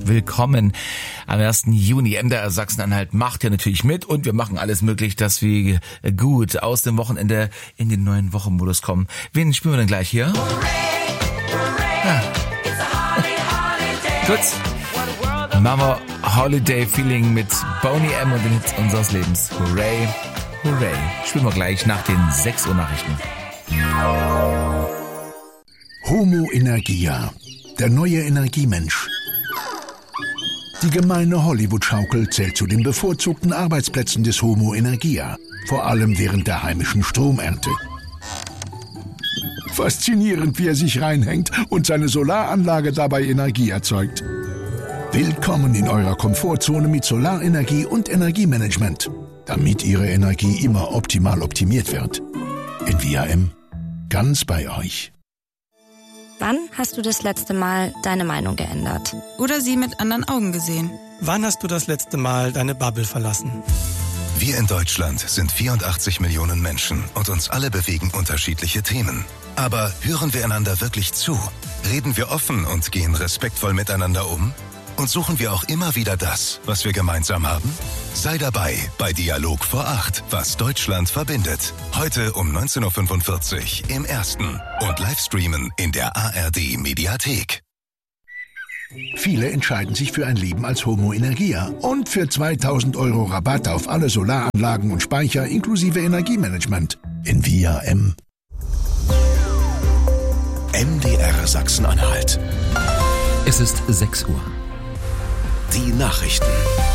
willkommen am 1. Juni. MDR Sachsen-Anhalt macht ja natürlich mit und wir machen alles möglich, dass wir gut aus dem Wochenende in den neuen Wochenmodus kommen. Wen spielen wir denn gleich hier? Kurz. Mama Holiday Feeling mit Boney M und den Hits unseres Lebens. Hooray, hooray. Spielen wir gleich nach den 6 Uhr Nachrichten. Homo Energia, der neue Energiemensch. Die gemeine Hollywood-Schaukel zählt zu den bevorzugten Arbeitsplätzen des Homo Energia, vor allem während der heimischen Stromernte. Faszinierend, wie er sich reinhängt und seine Solaranlage dabei Energie erzeugt. Willkommen in eurer Komfortzone mit Solarenergie und Energiemanagement, damit Ihre Energie immer optimal optimiert wird. Envia M, ganz bei euch. Wann hast du das letzte Mal deine Meinung geändert? Oder sie mit anderen Augen gesehen? Wann hast du das letzte Mal deine Bubble verlassen? Wir in Deutschland sind 84 Millionen Menschen und uns alle bewegen unterschiedliche Themen. Aber hören wir einander wirklich zu? Reden wir offen und gehen respektvoll miteinander um? Und suchen wir auch immer wieder das, was wir gemeinsam haben? Sei dabei bei Dialog vor 8, was Deutschland verbindet. Heute um 19.45 Uhr im Ersten und Livestreamen in der ARD Mediathek. Viele entscheiden sich für ein Leben als Homo Energia und für 2.000 € Rabatt auf alle Solaranlagen und Speicher inklusive Energiemanagement. Envia M. MDR Sachsen-Anhalt. Es ist 6 Uhr. Die Nachrichten.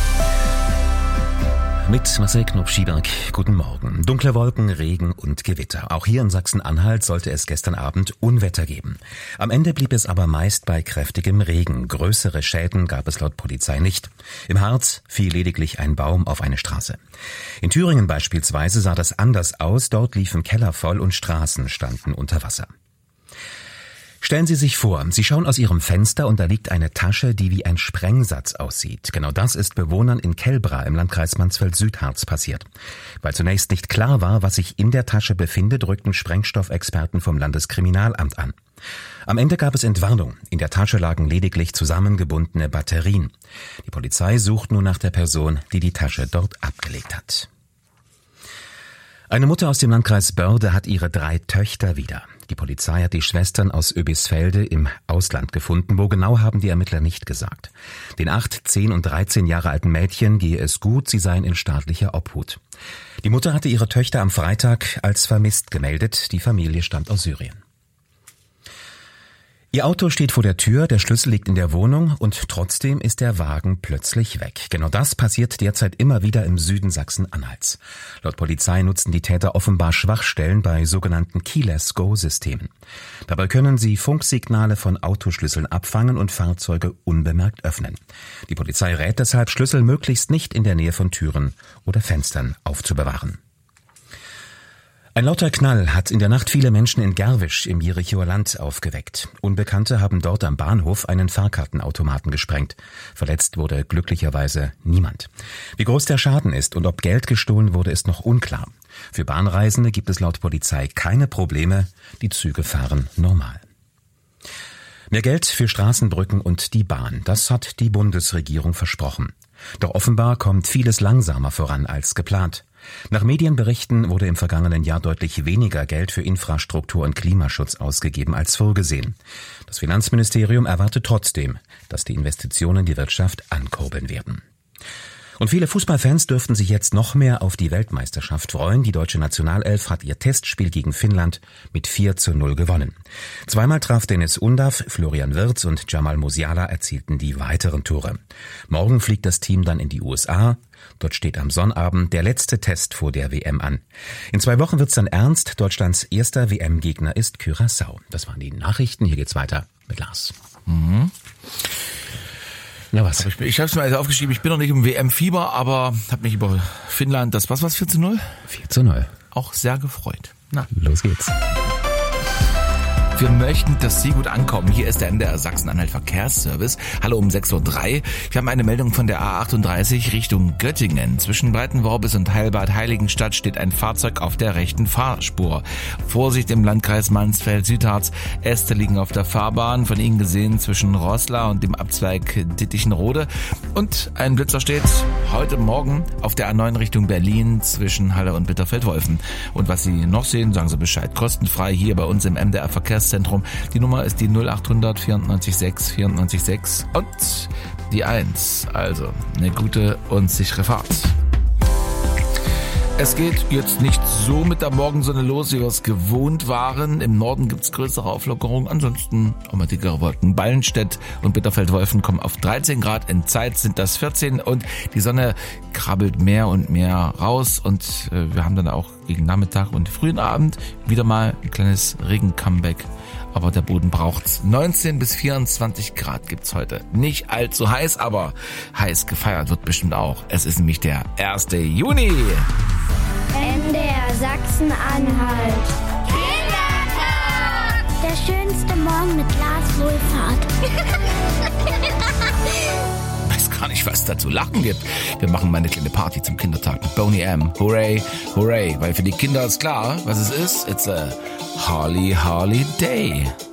Mit Marcel Knopf-Schieberg, guten Morgen. Dunkle Wolken, Regen und Gewitter. Auch hier in Sachsen-Anhalt sollte es gestern Abend Unwetter geben. Am Ende blieb es aber meist bei kräftigem Regen. Größere Schäden gab es laut Polizei nicht. Im Harz fiel lediglich ein Baum auf eine Straße. In Thüringen beispielsweise sah das anders aus. Dort liefen Keller voll und Straßen standen unter Wasser. Stellen Sie sich vor, Sie schauen aus Ihrem Fenster und da liegt eine Tasche, die wie ein Sprengsatz aussieht. Genau das ist Bewohnern in Kellbra im Landkreis Mansfeld-Südharz passiert. Weil zunächst nicht klar war, was sich in der Tasche befindet, rückten Sprengstoffexperten vom Landeskriminalamt an. Am Ende gab es Entwarnung. In der Tasche lagen lediglich zusammengebundene Batterien. Die Polizei sucht nun nach der Person, die die Tasche dort abgelegt hat. Eine Mutter aus dem Landkreis Börde hat ihre 3 Töchter wieder. Die Polizei hat die Schwestern aus Oebisfelde im Ausland gefunden. Wo genau, haben die Ermittler nicht gesagt. Den 8, 10 und 13 Jahre alten Mädchen gehe es gut, sie seien in staatlicher Obhut. Die Mutter hatte ihre Töchter am Freitag als vermisst gemeldet. Die Familie stammt aus Syrien. Ihr Auto steht vor der Tür, der Schlüssel liegt in der Wohnung und trotzdem ist der Wagen plötzlich weg. Genau das passiert derzeit immer wieder im Süden Sachsen-Anhalts. Laut Polizei nutzen die Täter offenbar Schwachstellen bei sogenannten Keyless-Go-Systemen. Dabei können sie Funksignale von Autoschlüsseln abfangen und Fahrzeuge unbemerkt öffnen. Die Polizei rät deshalb, Schlüssel möglichst nicht in der Nähe von Türen oder Fenstern aufzubewahren. Ein lauter Knall hat in der Nacht viele Menschen in Gerwisch im Jerichoer Land aufgeweckt. Unbekannte haben dort am Bahnhof einen Fahrkartenautomaten gesprengt. Verletzt wurde glücklicherweise niemand. Wie groß der Schaden ist und ob Geld gestohlen wurde, ist noch unklar. Für Bahnreisende gibt es laut Polizei keine Probleme. Die Züge fahren normal. Mehr Geld für Straßenbrücken und die Bahn, das hat die Bundesregierung versprochen. Doch offenbar kommt vieles langsamer voran als geplant. Nach Medienberichten wurde im vergangenen Jahr deutlich weniger Geld für Infrastruktur und Klimaschutz ausgegeben als vorgesehen. Das Finanzministerium erwartet trotzdem, dass die Investitionen die Wirtschaft ankurbeln werden. Und viele Fußballfans dürften sich jetzt noch mehr auf die Weltmeisterschaft freuen. Die deutsche Nationalelf hat ihr Testspiel gegen Finnland mit 4:0 gewonnen. Zweimal traf Dennis Undav, Florian Wirtz und Jamal Musiala erzielten die weiteren Tore. Morgen fliegt das Team dann in die USA. Dort steht am Sonnabend der letzte Test vor der WM an. In 2 Wochen wird's dann ernst. Deutschlands erster WM-Gegner ist Curaçao. Das waren die Nachrichten. Hier geht's weiter mit Lars. Ja, was? Ich habe es mir also aufgeschrieben, ich bin noch nicht im WM-Fieber, aber habe mich über Finnland, das was 4:0? 4:0. Auch sehr gefreut. Na, los geht's. wir möchten, dass Sie gut ankommen. Hier ist der MDR Sachsen-Anhalt Verkehrsservice. Hallo um 6.03 Uhr. Wir haben eine Meldung von der A38 Richtung Göttingen. Zwischen Breitenworbis und Heilbad Heiligenstadt steht ein Fahrzeug auf der rechten Fahrspur. Vorsicht im Landkreis Mansfeld-Südharz. Äste liegen auf der Fahrbahn, von Ihnen gesehen zwischen Roßla und dem Abzweig Dittichenrode. Und ein Blitzer steht heute Morgen auf der A9 Richtung Berlin zwischen Halle und Bitterfeld-Wolfen. Und was Sie noch sehen, sagen Sie Bescheid. Kostenfrei hier bei uns im MDR Verkehrszentrum. Die Nummer ist die 0800 94 6 94 6 und die 1. Also eine gute und sichere Fahrt. Es geht jetzt nicht so mit der Morgensonne los, wie wir es gewohnt waren. Im Norden gibt's größere Auflockerungen. Ansonsten auch mal dickere Wolken. Ballenstedt und Bitterfeld-Wolfen kommen auf 13 Grad. In Zeit sind das 14 und die Sonne krabbelt mehr und mehr raus. Und wir haben dann auch gegen Nachmittag und frühen Abend wieder mal ein kleines Regen-Comeback. Aber der Boden braucht's. 19 bis 24 Grad gibt's heute. Nicht allzu heiß, aber heiß gefeiert wird bestimmt auch. Es ist nämlich der 1. Juni. MDR Sachsen-Anhalt. Kindertag! Der schönste Morgen mit Lars Wohlfahrt. Ich weiß gar nicht, was da zu lachen gibt. Wir machen mal eine kleine Party zum Kindertag mit Boney M. Hooray, hooray. Weil für die Kinder ist klar, was es ist. It's a Holly Day.